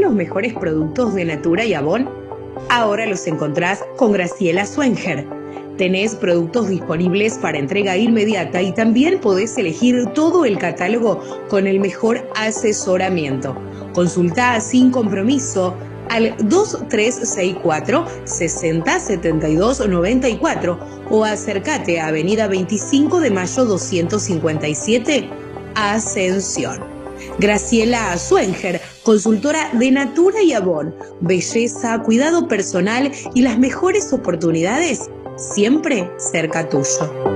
los mejores productos de Natura y Avon? Ahora los encontrás con Graciela Swenger. Tenés productos disponibles para entrega inmediata y también podés elegir todo el catálogo con el mejor asesoramiento. Consultá sin compromiso al 2364 60 72 94 o acércate a Avenida 25 de Mayo 257, Ascensión. Graciela Swenger, consultora de Natura y Avon, belleza, cuidado personal y las mejores oportunidades siempre cerca tuyo.